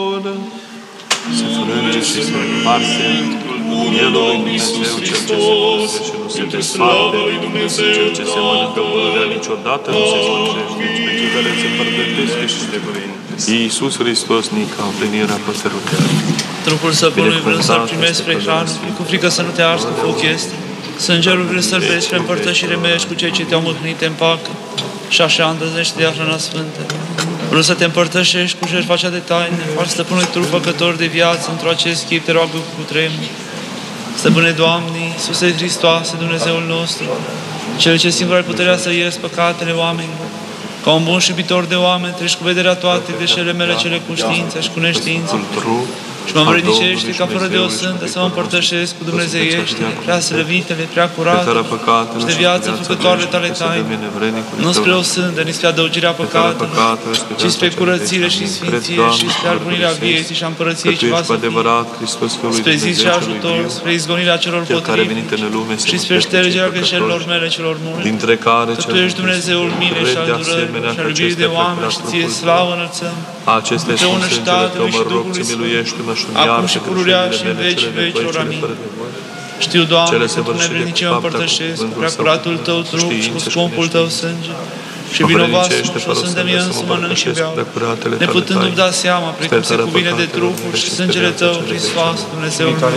se frânge și se împarte, mielul lui Dumnezeu, cel ce se frânge și nu se desparte, cel ce se mănâncă pururea niciodată nu se sfârșește, nici pe cei care se părtătesc și se cuvinte. Iisus Hristos, Nica, venirea păsărutelor. Trupul săpânului vrând să-l primesc spre hrană, cu frică să nu te arzi cu foc este. Sângerul vrând să-l bei spre împărtășire mergi cu cei ce te-au mâhnit, te împacă și așa îndrăznește de hrana sfântă. Vrând să te împărtășești cu jertfa cea de taină, faci stăpânului trup făcător de viață, într-o acest chip te roagă cu tremur. Stăpâne, Doamne, Iisuse Hristoase, Dumnezeul nostru, Cel ce singur ai puterea să ierți păcatele oamenilor, ca un bun și iubitor de oameni, treci cu vederea toate greșelile mele cele cu știință și cu neștiință. Și mă învrednicește ca fără de o sântă să mă împărtășesc cu dumnezeiește, prea slăvitele, prea curate și de viață făcătoarele tale taine, nu spre o sântă, nici spre adăugirea păcatelor, ci spre curățire și sfințire și spre albunirea vieții și a împărăției ceva să fie, spre zi și ajutor, spre izgonirea celor potrivnici și spre ștergerea greșelilor mele celor multe. Că Tu ești Dumnezeul milei și al durării și al iubirii de oameni și Ție slavă înălțăm, împreună și Tatălui și Duhului Sfânt, acum și pururea și în veci vecilor. Amin. Știu, Doamne, că Tu nevrednicie mă împărtășesc cu preacuratul Tău trup și cu scumpul Tău sânge. Și vinovasul și o sântă mie însă mănânc și beau, neputându-mi da seama, precum se cuvine de trupul și sângele Tău, Hristos, Dumnezeul meu.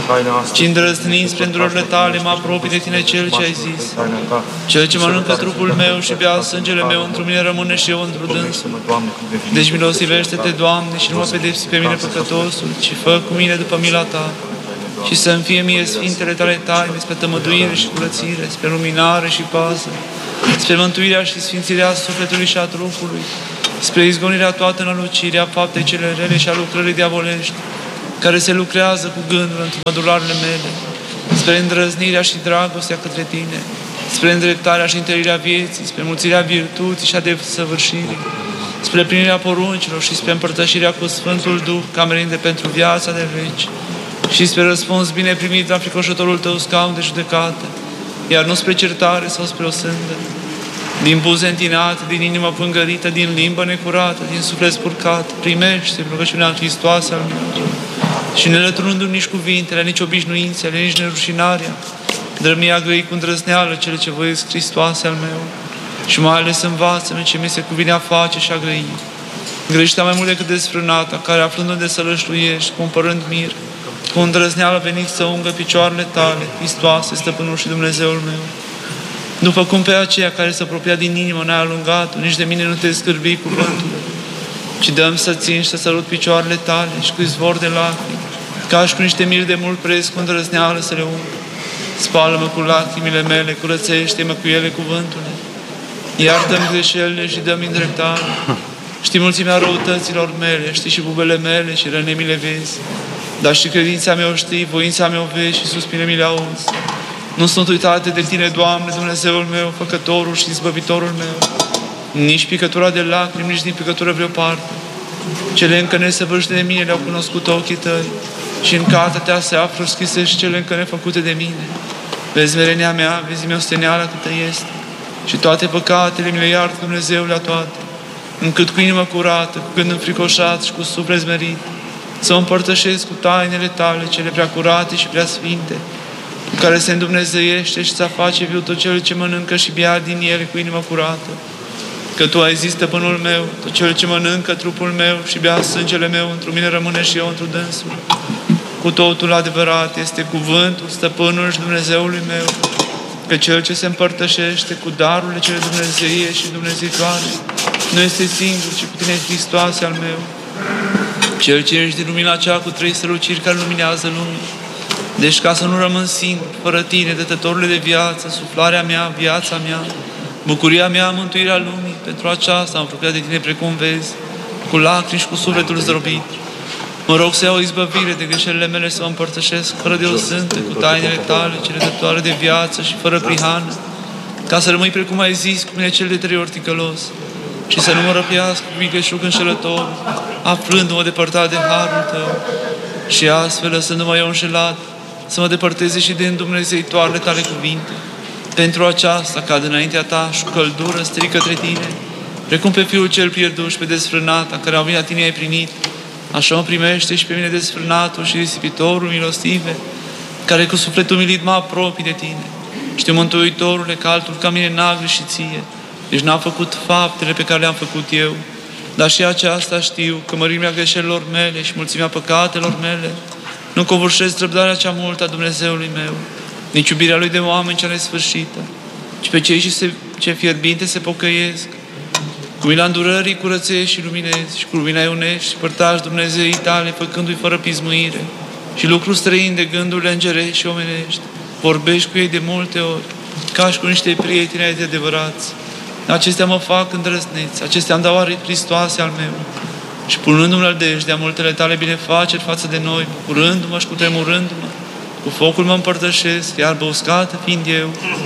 Și îndrăznind spre îndurările Tale, mă apropii de Tine Cel ce ai zis. Cel ce mănâncă trupul meu și bea sângele meu, într-o mine rămâne și eu într-o dânsul. Deci milosivește-te, Doamne, și nu mă pedepsi pe mine păcătosul, ci fă cu mine după mila Ta. Și să-mi fie mie sfintele Tale taine, spre tămăduire și curățire, spre luminare și pază, spre mântuirea și sfințirea sufletului și a trupului, spre izgonirea toată înălucirea faptei cele rele și a lucrării diavolești, care se lucrează cu gândul într mădularele mele, spre îndrăznirea și dragostea către Tine, spre îndreptarea și întărirea vieții, spre mulțirea virtuții și a desăvârșirii, spre plinirea poruncilor și spre împărtășirea cu Sfântul Duh, ca merinde pentru viața de veci, și spre răspuns bine primit la fricoșătorul Tău scaun de judecată, iar nu spre certare sau spre o sândă. Din buze întinate, din inimă pângărită, din limbă necurată, din suflet spurcat, primește rugăciunea Hristoasă al meu. Și ne lăturându-mi nici cuvintele, nici obișnuințele, nici nerușinarea, dă-mi grăi cu îndrăzneală cele ce voiesc, Hristoase al meu. Și mai ales învață-mi ce mi se cuvine a face și a grăi. Grăiește mai mult decât desfrânata, care aflându-te să lășluiești, cumpărând mir, cu îndrăzneală veniți să ungă picioarele Tale, Hristoase, Stăpânul și Dumnezeul meu. După cum pe aceea care se apropia din inimă n-ai alungat, nici de mine nu te scârbi cuvântul, ci dă-mi să țin și să sărut picioarele Tale și cu izvor de lacrimi, ca și cu niște miri de mult preț, cu îndrăzneală să le ungă. Spală-mă cu lacrimile mele, curățește-mă cu ele cuvântule. Iartă-mi greșelile și dă-mi îndreptare. Știi mulțimea răutăților mele, știi și bubele mele și răne mi le vezi. Dar și credința mea o știi, voința mea o vezi și suspine mi le auzi. Nu sunt uitate de Tine, Doamne, Dumnezeul meu, Făcătorul și Izbăvitorul meu, nici picătura de lacrimi, nici din picătură vreo parte. Cele încă nesăvârșite de mine le-au cunoscut ochii Tăi și în cartea Ta se află scrise și cele încă nefăcute de mine. Vezi merenia mea, vezi-mi osteneala câtă este și toate păcatele mi le iartă, Dumnezeule, toate, încât cu inimă curată, cu gând înfricoșat și cu suflet smerit, să mă împărtășesc cu tainele Tale, cele prea curate și prea sfinte, cu care se îndumnezeiește și să face viu tot cel ce mănâncă și bea din ele cu inimă curată. Că Tu ai zis, Stăpânul meu, tot cel ce mănâncă trupul meu și bea sângele meu, într-o mine rămâne și eu într-o dânsul. Cu totul adevărat este cuvântul Stăpânul și Dumnezeului meu, că cel ce se împărtășește cu darurile cele dumnezeie și dumnezeitoare nu este singur, ci cu Tine, Hristoase al meu. Cel ce ești din lumina cea cu 3 străluciri care luminează lumea. Deci ca să nu rămân singur, fără Tine, dătătorule de viață, suflarea mea, viața mea, bucuria mea, mântuirea lumii, pentru aceasta am apropiat de Tine precum vezi, cu lacrimi și cu sufletul zdrobit. Mă rog să iau izbăvire de greșelile mele, să mă împărtășesc fără de o sântă, cu tainele Tale, cele dătoare de viață și fără prihană, ca să rămâi precum ai zis, cu mine cel de 3 ori ticălos, și să nu mă răpiască cu vicleșug înșelător, aflându-mă depărtat de harul Tău, și astfel, lăsându-mă eu înșelat, să mă depărteze și de îndumnezeitoarele Tale cuvinte. Pentru aceasta, cad înaintea Ta și cu căldură strig către Tine, precum pe Fiul cel pierdut și pe desfrânata, care au venit la Tine ai primit, așa mă primește și pe mine desfrânatul și risipitorul milostive, care cu sufletul umilit mă apropii de Tine. Știu, Mântuitorule, că altul ca mine n-a greșit Ție, deci n-a făcut faptele pe care le-am făcut eu, dar și aceasta știu, că mărimea greșelilor mele și mulțimea păcatelor mele nu covârșesc răbdarea cea multă a Dumnezeului meu, nici iubirea Lui de oameni cea nesfârșită, ci pe cei ce fierbinte se pocăiesc. Cu mila îndurării curățești și luminezi, și cu lumina iunești și părtași Dumnezeii Tale, făcându-i fără pismuire, și lucruri străini de gândurile îngerești și omenești. Vorbești cu ei de multe ori, ca și cu niște prieteni ai de adevărați. Acestea mă fac îndrăzneți, acestea îmi dau aripi Hristoase al meu. Și punându-mi nădejdea multele Tale binefaceri față de noi, curându-mă și cutremurându-mă, cu focul mă împărtășesc, iar băuscată fiind eu,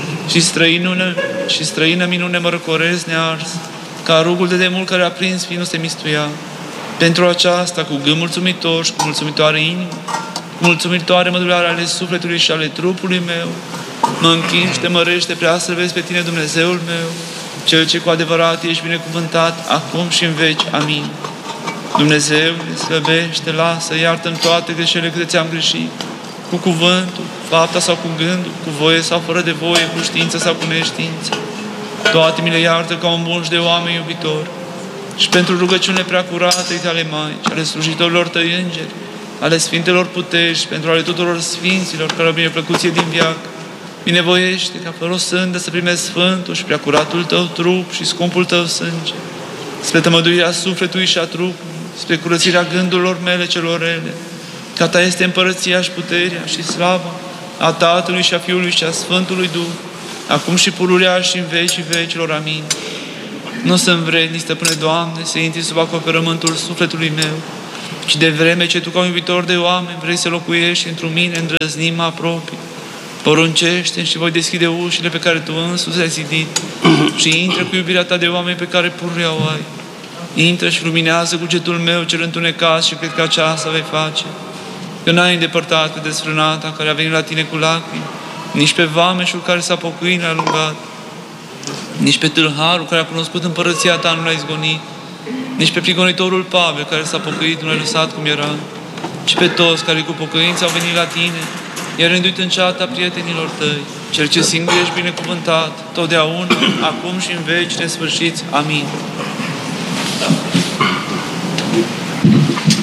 și străină minune mă răcoresc nears, ca rugul de demult care a prins fiind nu se mistuia. Pentru aceasta, cu gând mulțumitor și cu mulțumitoare inimă, cu mulțumitoare mădulară ale sufletului și ale trupului meu, mă închin și te mărești, te prea slăvesc pe Tine, Dumnezeul meu, Cel ce cu adevărat ești binecuvântat, acum și în veci. Amin. Dumnezeule, slăbește, lasă, iartă-mi toate greșelile câte ți-am greșit, cu cuvântul, fapta sau cu gândul, cu voie sau fără de voie, cu știință sau cu neștiință. Toate mi le iartă ca un bun și de oameni iubitor. Și pentru rugăciunile preacurate ale Maici, ale slujitorilor Tăi îngeri, ale Sfintelor Puteri și pentru ale tuturor Sfinților care au bineplăcuție din viață, binevoiește ca fără o sândă să primesc Sfântul și preacuratul Tău trup și scumpul Tău sânge, spre tămăduirea sufletului și a trupului, spre curățirea gândurilor mele celor rele, că Ta este împărăția și puterea și slava a Tatălui și a Fiului și a Sfântului Duh, acum și pururea și în vecii vecilor. Amin. Nu sunt vrednic, Stăpâne Doamne, să intri sub acoperământul sufletului meu, ci de vreme ce Tu, ca un iubitor de oameni, vrei să locuiești într-un mine, îndrăznim, mă apropii. Poruncește și voi deschide ușile pe care Tu însuți le-ai zidit și intră cu iubirea Ta de oameni pe care pururea o ai. Intră și luminează cugetul meu cel întunecat și cred că aceasta vei face. Că n-ai îndepărtat pe desfrânata care a venit la Tine cu lacrimi, nici pe vameșul care s-a pocăit n-a alungat, nici pe tâlharul care a cunoscut împărăția Ta nu l-ai izgonit, nici pe prigonitorul Pavel care s-a pocăit nu l-ai lăsat cum era, ci pe toți care cu pocăință au venit la Tine, iar rânduit în ceata prietenilor Tăi, Cel ce singur ești binecuvântat, totdeauna, acum și în veci nesfârșiți. Amin.